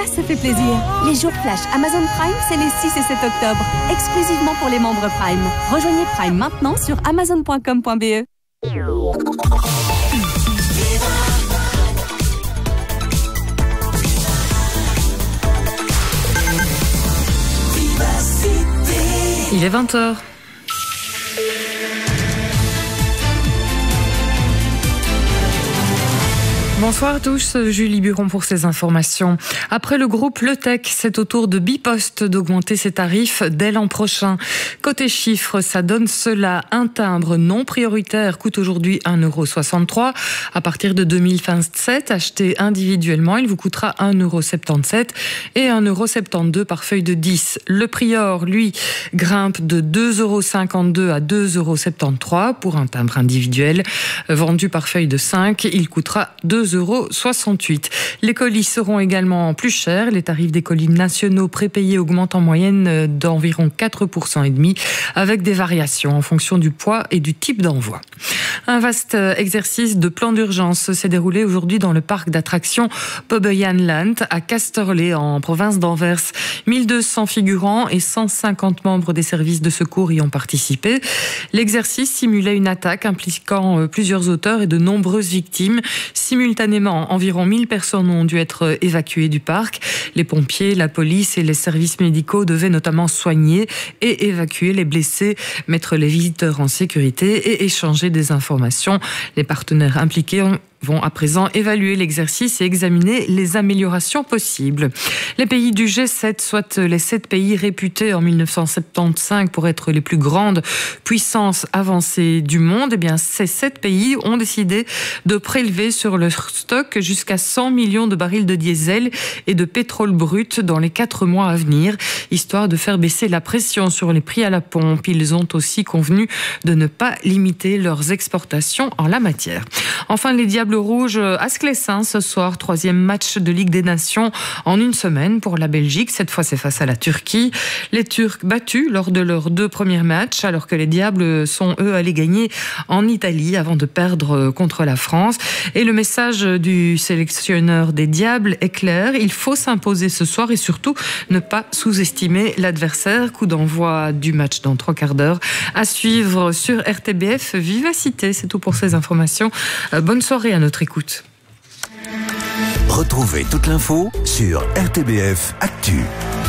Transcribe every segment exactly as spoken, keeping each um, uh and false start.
ça fait plaisir. Les jours flash Amazon Prime, c'est les six et sept octobre, exclusivement pour les membres Prime. Rejoignez Prime maintenant sur amazon point com point b e. Il est vingt heures. Bonsoir à tous, Julie Buron pour ces informations. Après le groupe Le Tech, c'est au tour de Bipost d'augmenter ses tarifs dès l'an prochain. Côté chiffres, ça donne cela. Un timbre non prioritaire coûte aujourd'hui un euro soixante-trois. À partir de deux mille vingt-sept, acheté individuellement, il vous coûtera un euro soixante-dix-sept et un euro soixante-douze par feuille de dix. Le Prior, lui, grimpe de deux euros cinquante-deux à deux euros soixante-treize pour un timbre individuel. Vendu par feuille de cinq, il coûtera deux euros soixante-huit. Les colis seront également plus chers. Les tarifs des colis nationaux prépayés augmentent en moyenne d'environ quatre pour cent et demi, avec des variations en fonction du poids et du type d'envoi. Un vaste exercice de plan d'urgence s'est déroulé aujourd'hui dans le parc d'attractions Bobbejaanland à Casterlee en province d'Anvers. mille deux cents figurants et cent cinquante membres des services de secours y ont participé. L'exercice simulait une attaque impliquant plusieurs auteurs et de nombreuses victimes. Simultanément, environ mille personnes ont dû être évacuées du parc. Les pompiers, la police et les services médicaux devaient notamment soigner et évacuer les blessés, mettre les visiteurs en sécurité et échanger des informations. Les partenaires impliqués ont vont à présent évaluer l'exercice et examiner les améliorations possibles. Les pays du G sept, soit les sept pays réputés en mille neuf cent soixante-quinze pour être les plus grandes puissances avancées du monde, eh bien, ces sept pays ont décidé de prélever sur leur stock jusqu'à cent millions de barils de diesel et de pétrole brut dans les quatre mois à venir, histoire de faire baisser la pression sur les prix à la pompe. Ils ont aussi convenu de ne pas limiter leurs exportations en la matière. Enfin, les Diables Rouge à Sclessin ce soir, troisième match de Ligue des Nations en une semaine pour la Belgique. Cette fois, c'est face à la Turquie. Les Turcs battus lors de leurs deux premiers matchs, alors que les Diables sont, eux, allés gagner en Italie avant de perdre contre la France. Et le message du sélectionneur des Diables est clair. Il faut s'imposer ce soir et surtout ne pas sous-estimer l'adversaire. Coup d'envoi du match dans trois quarts d'heure. À suivre sur R T B F Vivacité. C'est tout pour ces informations. Bonne soirée à notre écoute. Retrouvez toute l'info sur R T B F Actu.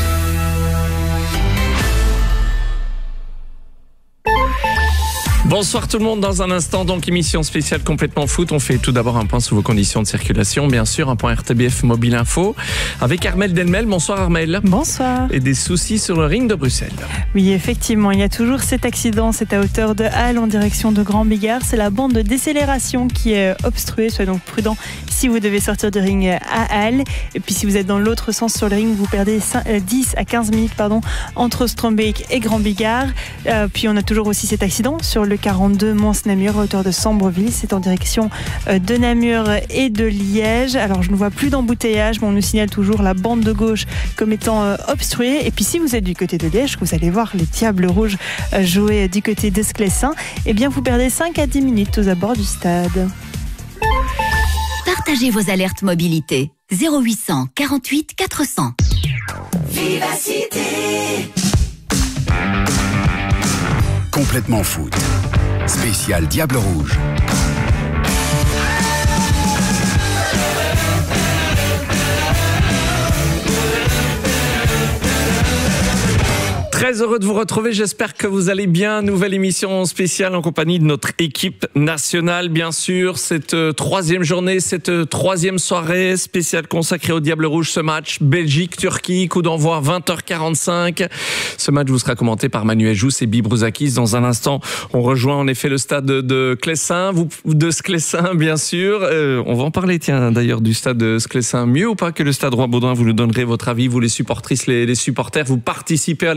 Bonsoir tout le monde, dans un instant, donc émission spéciale complètement foot. On fait tout d'abord un point sur vos conditions de circulation, bien sûr, un point R T B F Mobile Info avec Armelle Delmel. Bonsoir Armelle. Bonsoir. Et des soucis sur le ring de Bruxelles. Oui, effectivement, il y a toujours cet accident, c'est à hauteur de Halle en direction de Grand Bigard. C'est la bande de décélération qui est obstruée, soyez donc prudent si vous devez sortir du ring à Halle. Et puis si vous êtes dans l'autre sens sur le ring, vous perdez dix à quinze minutes pardon, entre Strombeek et Grand Bigard. Euh, puis on a toujours aussi cet accident sur le quarante-deux Mons-Namur à hauteur de Sambreville. C'est en direction de Namur et de Liège. Alors je ne vois plus d'embouteillage, mais on nous signale toujours la bande de gauche comme étant obstruée. Et puis si vous êtes du côté de Liège, vous allez voir les Diables Rouges jouer du côté de Sclessin, eh bien vous perdez cinq à dix minutes aux abords du stade. Partagez vos alertes mobilité. zéro huit cent quarante-huit quatre cents. Vivacité. Complètement foot. Spécial Diable Rouge. Très heureux de vous retrouver, j'espère que vous allez bien. Nouvelle émission spéciale en compagnie de notre équipe nationale, bien sûr. Cette euh, troisième journée, cette euh, troisième soirée spéciale consacrée au Diable Rouge. Ce match Belgique-Turquie, coup d'envoi vingt heures quarante-cinq. Ce match vous sera commenté par Manuel Jousse et Bibrouzakis. Dans un instant, on rejoint en effet le stade de, de Sclessin, vous, de Sclessin, bien sûr. Euh, on va en parler, tiens, d'ailleurs, du stade de Sclessin. Mieux ou pas que le stade Roi-Baudouin? Vous nous donnerez votre avis, vous les supportrices, les, les supporters. Vous participez à l'émission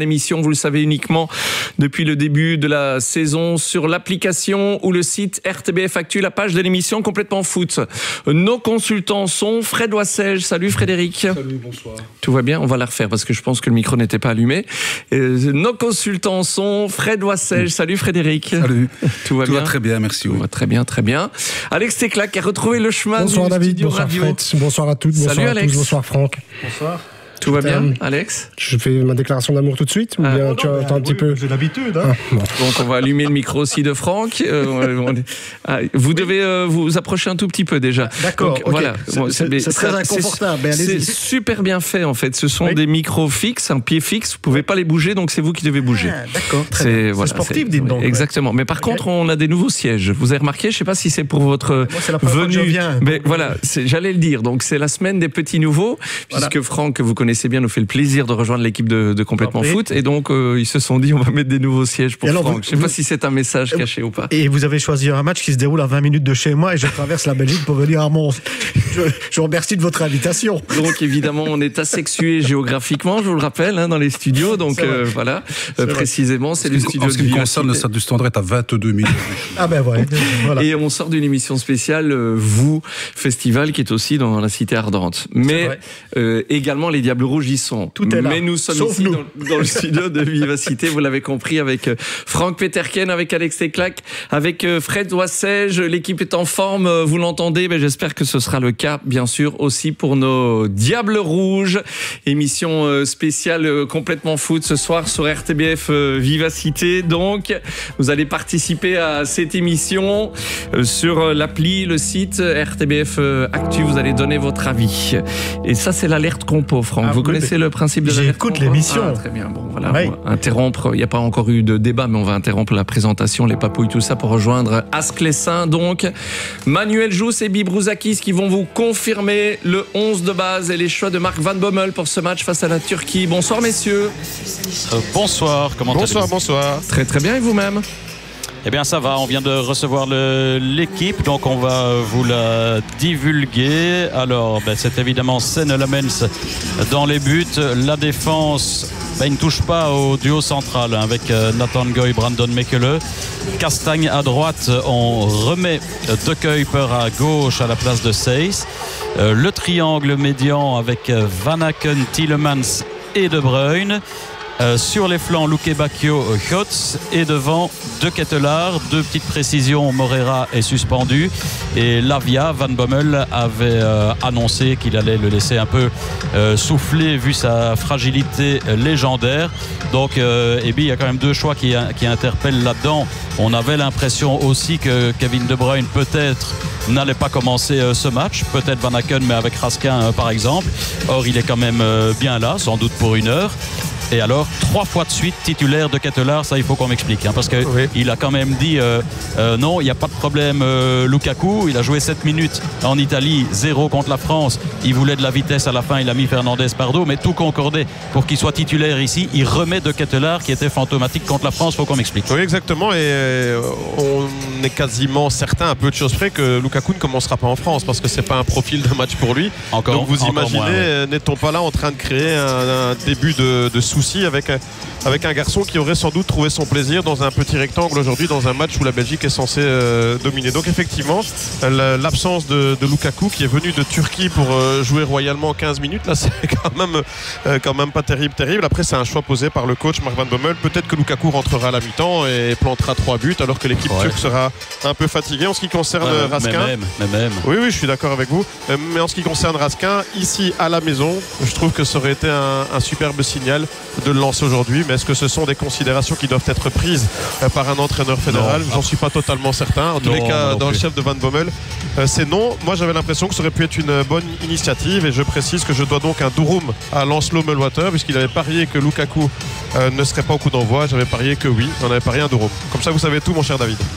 vous le savez, uniquement depuis le début de la saison sur l'application ou le site R T B F Actu, la page de l'émission Complètement Foot. Nos consultants sont Fred Wassège. Salut Frédéric. Salut, bonsoir. Tout va bien? On va la refaire parce que je pense que le micro n'était pas allumé. Euh, nos consultants sont Fred Wassège. Salut Frédéric. Salut. Tout va Tout bien? va très bien, merci. Tout Oui. va très bien, très bien. Alex Teclac qui a retrouvé le chemin Bonsoir du David, studio bonsoir radio. Fred, bonsoir à toutes, bonsoir Salut, à Alex. tous, bonsoir Franck. Bonsoir. Tout va bien, Euh, Alex? Je fais ma déclaration d'amour tout de suite ou Ah, bien Non, tu non, attends bah, un petit oui, peu j'ai l'habitude. Hein. Ah, bon. Donc on va allumer le micro aussi de Franck. Euh, on- on- ah, vous devez euh, vous approcher un tout petit peu déjà. D'accord, Donc, ok. voilà. C'est- Bon, c'est- mais c'est très ça, inconfortable, mais C'est allez-y. c'est super bien fait en fait. Ce sont Oui. des micros fixes, un pied fixe. Vous pouvez pas les bouger, donc c'est vous qui devez bouger. Ah, d'accord, très C'est bien. voilà, C'est sportif, c'est- dites donc. Exactement. Mais par Ok. contre, on a des nouveaux sièges. Vous avez remarqué? Je sais pas si c'est pour votre Moi, c'est la première fois que je venue. viens. Mais Donc, voilà, c'est- j'allais le dire. Donc c'est la semaine des petits nouveaux, Voilà. puisque Franck, que vous connaissez bien, nous fait le plaisir de rejoindre l'équipe de, de Complètement Parfait. Foot. Et donc euh, ils se sont dit, on va mettre des nouveaux sièges pour Et alors, Franck. vous- Je sais pas vous- si c'est un message caché ou pas. Et vous avez choisi un match qui se déroule à vingt minutes de chez moi et je traverse la Belgique pour venir à Mons. Je, je vous remercie de votre invitation. Donc évidemment, on est asexué géographiquement, je vous le rappelle, hein, dans les studios. Donc C'est vrai. euh, voilà, Euh, C'est vrai. précisément, c'est le studio En de ce qui me Vivacité. concerne, le stade du Standard est à vingt-deux minutes. Ah ben ouais, voilà. Et on sort d'une émission spéciale, euh, vous, festival, qui est aussi dans la Cité Ardente. Mais vrai. euh, également, les Diables Rouges y sont. Tout est là, Mais nous sommes sauf ici nous. dans, dans le studio de Vivacité, vous l'avez compris, avec euh, Franck Peterken, avec Alex Teclac, avec euh, Fred Wassège. L'équipe est en forme, euh, vous l'entendez, mais j'espère que ce sera le cas, bien sûr, aussi pour nos Diables Rouges. Émission euh, spéciale euh, complètement foot ce soir sur R T B F euh, Vivacité. Donc, vous allez participer à cette émission euh, sur euh, l'appli, le site euh, R T B F euh, Actu. Vous allez donner votre avis. Et ça, c'est l'alerte compo, Franck. Ah, vous oui, connaissez le principe de l'alerte j'écoute compo? l'émission. Ah, très bien. Bon, voilà. Oui. On va interrompre. Il n'y a pas encore eu de débat, mais on va interrompre la présentation, les papouilles, tout ça pour rejoindre Asclessin. Donc, Manuel Jousse et Bibrouzakis qui vont vous confirmer le onze de base et les choix de Marc Van Bommel pour ce match face à la Turquie. Bonsoir, messieurs. Euh, bonsoir, comment Bonsoir, allez-vous? bonsoir. Très, très bien. Et vous-même? Eh bien ça va, on vient de recevoir le- l'équipe, donc on va vous la divulguer. Alors ben, c'est évidemment Senne Lamens dans les buts. La défense, ben, il ne touche pas au duo central hein, avec euh, Nathan Goy, Brandon Mekele. Castagne à droite, on remet De Kuiper à gauche à la place de Seyss. Euh, le triangle médian avec euh, Van Aken, Tielemans et De Bruyne. Euh, sur les flancs, Luque Bacchio, Gotts et devant De Ketelaar. Deux petites précisions, Morera est suspendu et Lavia, Van Bommel avait euh, annoncé qu'il allait le laisser un peu euh, souffler vu sa fragilité légendaire. Donc euh, et puis, il y a quand même deux choix qui, qui interpellent là-dedans. On avait l'impression aussi que Kevin De Bruyne peut-être n'allait pas commencer euh, ce match, peut-être Van Aken mais avec Raskin euh, par exemple. Or il est quand même euh, bien là, sans doute pour une heure. Et alors, trois fois de suite titulaire De Ketelaar, ça il faut qu'on m'explique. Hein, parce qu'il Oui. a quand même dit euh, euh, non, il n'y a pas de problème euh, Lukaku. Il a joué sept minutes en Italie, zéro contre la France. Il voulait de la vitesse à la fin, il a mis Fernandez Pardo, mais tout concordait pour qu'il soit titulaire ici. Il remet De Ketelaar qui était fantomatique contre la France, il faut qu'on m'explique. Oui, exactement. Et euh, on est quasiment certain, à peu de choses près, que Lukaku ne commencera pas en France parce que c'est pas un profil de match pour lui. Encore, Donc vous encore imaginez, moins, ouais. euh, n'est-on pas là en train de créer un, un début de, de soucis avec, euh, avec un garçon qui aurait sans doute trouvé son plaisir dans un petit rectangle aujourd'hui, dans un match où la Belgique est censée euh, dominer. Donc effectivement, la- l'absence de, de Lukaku qui est venu de Turquie pour euh, jouer royalement quinze minutes, là c'est quand même, euh, quand même pas terrible, terrible. Après c'est un choix posé par le coach Marc Van Bommel. Peut-être que Lukaku rentrera à la mi-temps et plantera trois buts alors que l'équipe Ouais. turque sera un peu fatiguée. En ce qui concerne Ouais, mais Raskin, même, mais même. oui, oui, je suis d'accord avec vous. Euh, Mais en ce qui concerne Raskin, ici à la maison, je trouve que ça aurait été un, un superbe signal de le lancer aujourd'hui. Mais est-ce que ce sont des considérations qui doivent être prises euh, par un entraîneur fédéral? J'en suis pas totalement certain. En tous Non, les cas, non dans le plus. chef de Van Bommel, euh, c'est non. Moi, j'avais l'impression que ça aurait pu être une bonne initiative. Et je précise que je dois donc un Durum à Lancelot Melwater, puisqu'il avait parié que Lukaku euh, ne serait pas au coup d'envoi. J'avais parié que oui. J'en avais parié un Durum. Comme ça, vous savez tout, mon cher David. C'est ma- c'est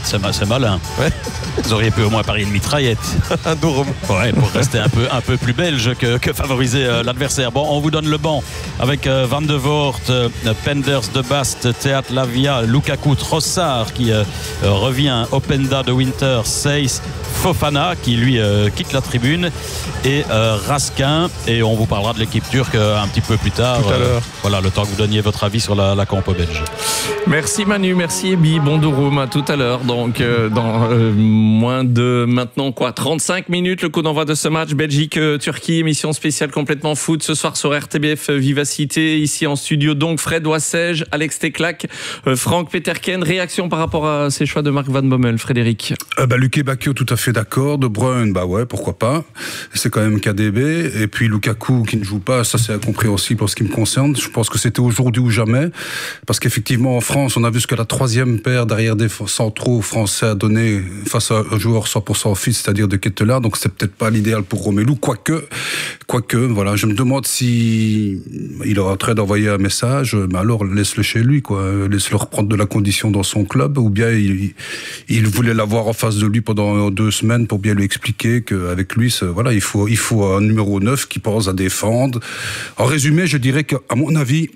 c'est malin. Ouais. Vous auriez pu au moins parier une mitraillette. Un dos rond. Ouais, pour rester un peu, un peu plus belge que, que favoriser euh, l'adversaire. Bon, on vous donne le banc avec euh, Van de Voort, euh, Penders, De Bast, Théat, Lavia, Lukaku, Trossard qui euh, euh, revient, Openda, De Winter, Seyss, Fofana qui lui euh, quitte la tribune et euh, Raskin. Et on vous parlera de l'équipe turque euh, un petit peu plus tard. Tout à l'heure. Euh, voilà, le temps que vous donniez votre avis sur la, la compo belge. Merci Manu, merci Ebi, bon Durum, à tout à l'heure. Donc euh, dans euh, moins de maintenant quoi trente-cinq minutes, le coup d'envoi de ce match Belgique-Turquie, émission spéciale complètement foot ce soir sur R T B F Vivacité, ici en studio donc Fred Wassège, Alex Teclac, euh, Franck Peterken. Réaction par rapport à ces choix de Mark Van Bommel, Frédéric? euh, bah, Luke Bacchio, tout à fait d'accord. De Bruyne, bah ouais, pourquoi pas, c'est quand même K D B. Et puis Lukaku qui ne joue pas, ça c'est incompréhensible pour ce qui me concerne. Je pense que c'était aujourd'hui ou jamais, parce qu'effectivement en France on a vu ce que la troisième paire derrière des centraux français a donné face à un joueur cent pour cent fit, c'est-à-dire de Ketelaar. Donc c'est peut-être pas l'idéal pour Romelu, quoique, quoique, voilà, je me demande si il est en train d'envoyer un message, mais alors laisse-le chez lui, quoi, laisse-le reprendre de la condition dans son club, ou bien il, il voulait l'avoir en face de lui pendant deux semaines pour bien lui expliquer qu'avec lui, voilà, il faut, il faut un numéro neuf qui pense à défendre. En résumé, je dirais qu'à mon avis,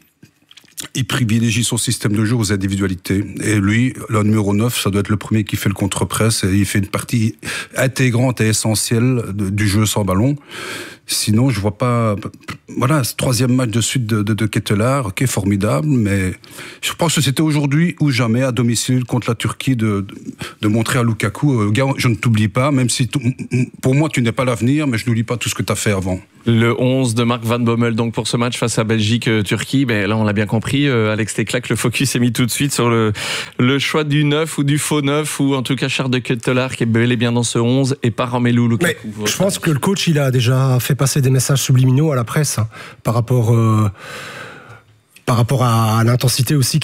il privilégie son système de jeu aux individualités. Et lui, le numéro neuf, ça doit être le premier qui fait le contre-presse et il fait une partie intégrante et essentielle de, du jeu sans ballon. Sinon, je vois pas. Voilà, ce troisième match de suite de, de, de Ketelaar, ok, formidable, mais je pense que c'était aujourd'hui ou jamais à domicile contre la Turquie de, de, de montrer à Lukaku, euh, gars, je ne t'oublie pas, même si pour moi tu n'es pas l'avenir, mais je n'oublie pas tout ce que tu as fait avant. Le onze de Mark Van Bommel donc pour ce match face à Belgique-Turquie. Ben là on l'a bien compris, euh, Alex Teclac, le focus est mis tout de suite sur le, le choix du neuf ou du faux neuf, ou en tout cas Charles de Ketelaar qui est bel et bien dans ce onze et pas Romelu Lukaku. Mais je pense que le coach il a déjà fait passer des messages subliminaux à la presse hein, par rapport euh, par rapport à, à l'intensité aussi